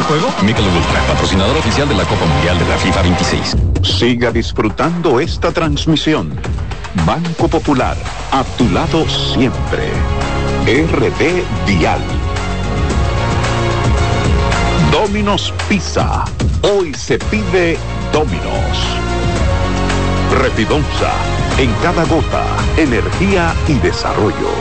el juego? Michelob Ultra, patrocinador oficial de la Copa Mundial de la FIFA 26. Siga disfrutando esta transmisión. Banco Popular, a tu lado siempre. RD Dial. Domino's Pizza. Hoy se pide Domino's. Repidonza. En cada gota, energía y desarrollo.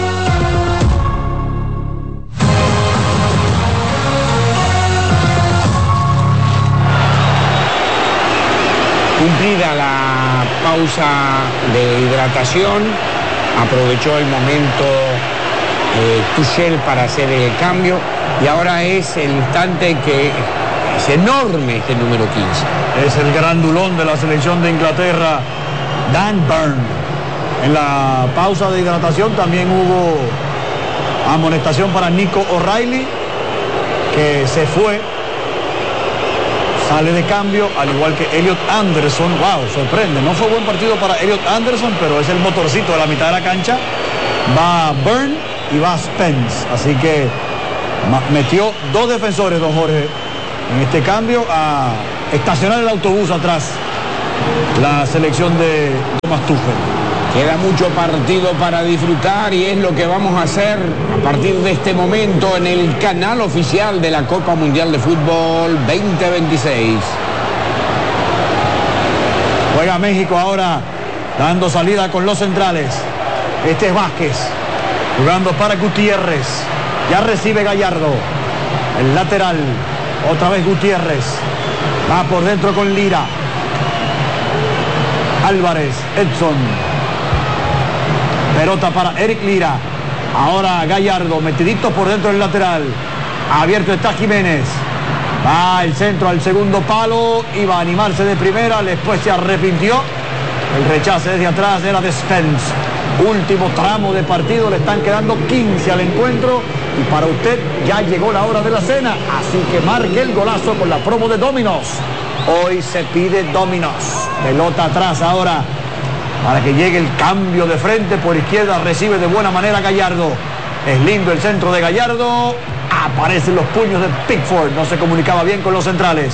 Cumplida la pausa de hidratación, aprovechó el momento Tuchel para hacer el cambio y ahora es el instante que es enorme este número 15. Es el grandulón de la selección de Inglaterra, Dan Burn. En la pausa de hidratación también hubo amonestación para Nico O'Reilly, que se fue. Sale de cambio, al igual que Elliot Anderson. Wow, sorprende. No fue buen partido para Elliot Anderson, pero es el motorcito de la mitad de la cancha. Va Burn y va Spence. Así que metió dos defensores, don Jorge, en este cambio, a estacionar el autobús atrás la selección de Thomas Tuchel. Queda mucho partido para disfrutar y es lo que vamos a hacer a partir de este momento en el canal oficial de la Copa Mundial de Fútbol 2026. Juega México ahora, dando salida con los centrales. Este es Vázquez, jugando para Gutiérrez. Ya recibe Gallardo. El lateral, otra vez Gutiérrez. Va por dentro con Lira. Álvarez, Edson. Pelota para Eric Lira. Ahora Gallardo, metidito por dentro del lateral. Abierto está Jiménez. Va el centro al segundo palo. Iba a animarse de primera, después se arrepintió. El rechace desde atrás era de Spence. Último tramo de partido, le están quedando 15 al encuentro. Y para usted ya llegó la hora de la cena. Así que marque el golazo con la promo de Domino's. Hoy se pide Domino's. Pelota atrás ahora, para que llegue el cambio de frente. Por izquierda recibe de buena manera Gallardo. Es lindo el centro de Gallardo. Aparecen los puños de Pickford. No se comunicaba bien con los centrales.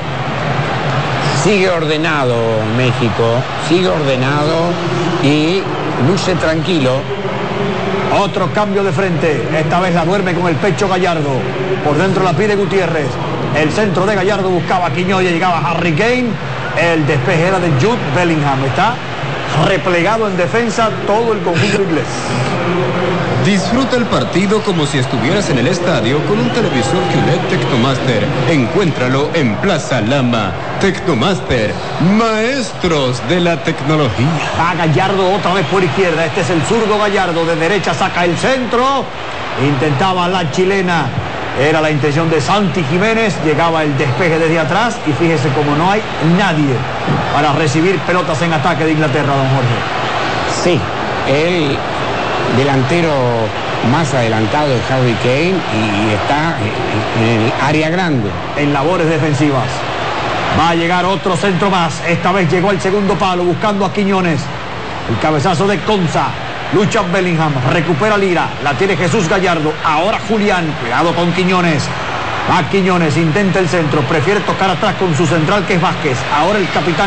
Sigue ordenado México. Sigue ordenado y luce tranquilo. Otro cambio de frente. Esta vez la duerme con el pecho Gallardo. Por dentro la pide Gutiérrez. El centro de Gallardo buscaba a Quiñones. Llegaba Harry Kane. El despeje era de Jude Bellingham. Está replegado en defensa todo el conjunto inglés. Disfruta el partido como si estuvieras en el estadio con un televisor QLED Tecnomaster. Encuéntralo en Plaza Lama. Tecnomaster, maestros de la tecnología. Va Gallardo otra vez por izquierda. Este es el zurdo Gallardo. De derecha saca el centro. Intentaba la chilena. Era la intención de Santi Jiménez. Llegaba el despeje desde atrás. Y fíjese como no hay nadie para recibir pelotas en ataque de Inglaterra, don Jorge. Sí, el delantero más adelantado de Harry Kane y está en el área grande. En labores defensivas. Va a llegar otro centro más. Esta vez llegó al segundo palo buscando a Quiñones. El cabezazo de Konsa. Lucha Bellingham, recupera Lira, la tiene Jesús Gallardo, ahora Julián, cuidado con Quiñones. Va Quiñones, intenta el centro, prefiere tocar atrás con su central que es Vázquez. Ahora el capitán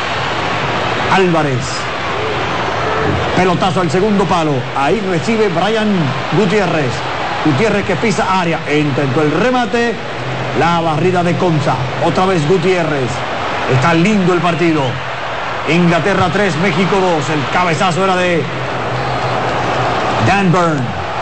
Álvarez. Pelotazo al segundo palo, ahí recibe Brian Gutiérrez. Gutiérrez que pisa área, intentó el remate, la barrida de Konsa. Otra vez Gutiérrez, está lindo el partido. Inglaterra 3, México 2, el cabezazo era de Dan Burn.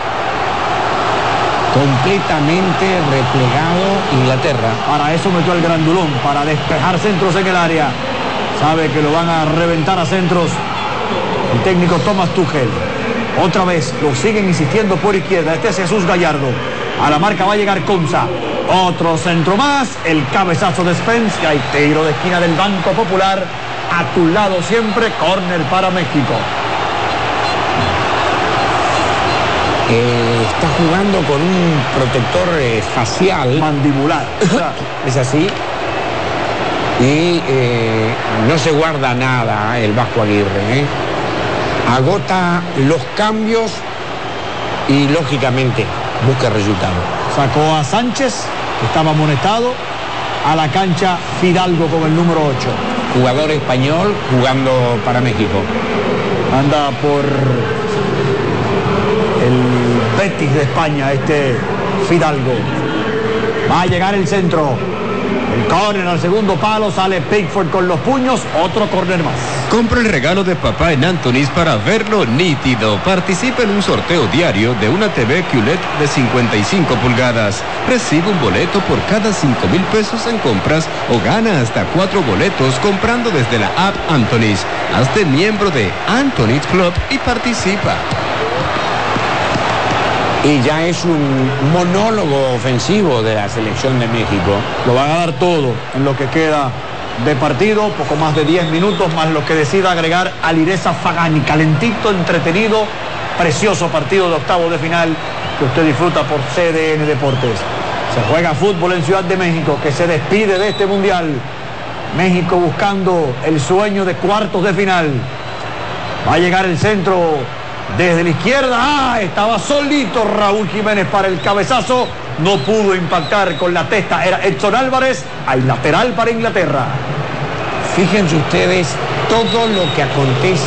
Completamente replegado Inglaterra. Para eso metió el grandulón, para despejar centros en el área. Sabe que lo van a reventar a centros el técnico Thomas Tuchel. Otra vez lo siguen insistiendo por izquierda. Este es Jesús Gallardo. A la marca va a llegar Konsa. Otro centro más. El cabezazo de Spence. Y hay tiro de esquina del Banco Popular. A tu lado siempre. Córner para México. Está jugando con un protector facial. Mandibular. Es así. Y no se guarda nada el Vasco Aguirre. Agota los cambios y lógicamente busca resultado. Sacó a Sánchez, estaba amonestado, a la cancha Fidalgo con el número 8. Jugador español jugando para México. Anda por el Betis de España, este Fidalgo. Va a llegar el centro. El córner al segundo palo, sale Pickford con los puños, otro córner más. Compra el regalo de papá en Anthony's para verlo nítido. Participa en un sorteo diario de una TV QLED de 55 pulgadas. Recibe un boleto por cada 5,000 pesos en compras o gana hasta 4 boletos comprando desde la app Anthony's. Hazte miembro de Anthony's Club y participa. Y ya es un monólogo ofensivo de la selección de México. Lo van a dar todo en lo que queda de partido, poco más de 10 minutos, más lo que decida agregar Alireza Fagani. Calentito, entretenido, precioso partido de octavos de final que usted disfruta por CDN Deportes. Se juega fútbol en Ciudad de México, que se despide de este mundial. México buscando el sueño de cuartos de final. Va a llegar el centro desde la izquierda. Estaba solito Raúl Jiménez para el cabezazo. No pudo impactar con la testa. Era Edson Álvarez. Hay lateral para Inglaterra. Fíjense ustedes todo lo que acontece